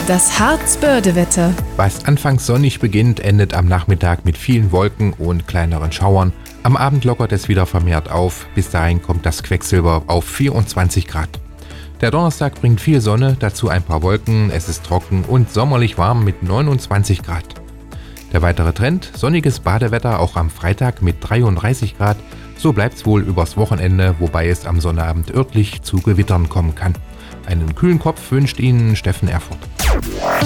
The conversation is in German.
Das Harz-Börde-Wetter. Was anfangs sonnig beginnt, endet am Nachmittag mit vielen Wolken und kleineren Schauern. Am Abend lockert es wieder vermehrt auf. Bis dahin kommt das Quecksilber auf 24 Grad. Der Donnerstag bringt viel Sonne, dazu ein paar Wolken. Es ist trocken und sommerlich warm mit 29 Grad. Der weitere Trend: sonniges Badewetter auch am Freitag mit 33 Grad. So bleibt's wohl übers Wochenende, wobei es am Sonnabend örtlich zu Gewittern kommen kann. Einen kühlen Kopf wünscht Ihnen Steffen Erfurt.